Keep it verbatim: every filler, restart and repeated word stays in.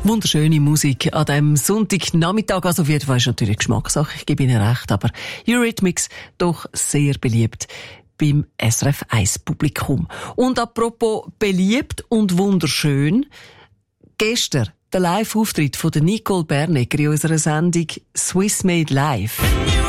Wunderschöne Musik an diesem Sonntagnachmittag. Also auf jeden Fall ist natürlich Geschmackssache, ich gebe Ihnen recht, aber Eurythmics doch sehr beliebt beim S R F eins Publikum. Und apropos beliebt und wunderschön, gestern der Live-Auftritt von Nicole Bernegger in unserer Sendung Swiss Made Live.